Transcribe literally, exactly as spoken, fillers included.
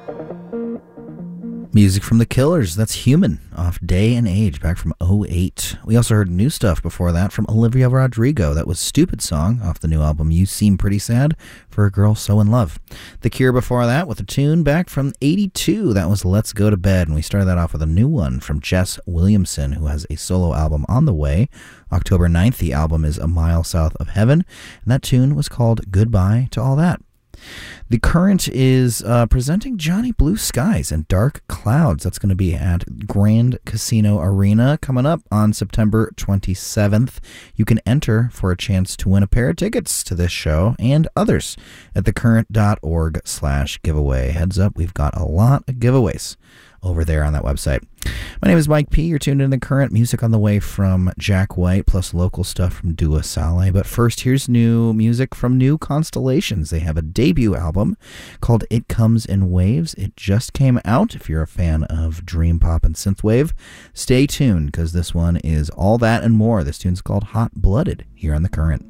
Music from The Killers, that's Human, off Day and Age, back from oh eight. We also heard new stuff before that from Olivia Rodrigo. That was Stupid Song, off the new album You Seem Pretty Sad, for a Girl So in Love. The Cure before that with a tune back from eighty-two. That was Let's Go to Bed, and we started that off with a new one from Jess Williamson, who has a solo album on the way. October ninth, the album is A Mile South of Heaven, and that tune was called Goodbye to All That. The Current is uh, presenting Johnny Blue Skies and Dark Clouds. That's going to be at Grand Casino Arena coming up on September twenty-seventh. You can enter for a chance to win a pair of tickets to this show and others at thecurrent.org slash giveaway. Heads up, we've got a lot of giveaways over there on that website. My name is Mike P. You're tuned in to Current. Music on the way from Jack White, plus local stuff from Dua Saleh. But first, here's new music from New Constellations. They have a debut album called It Comes in Waves. It just came out. If you're a fan of dream pop and synthwave, stay tuned, because this one is all that and more. This tune's called Hot Blooded here on The Current.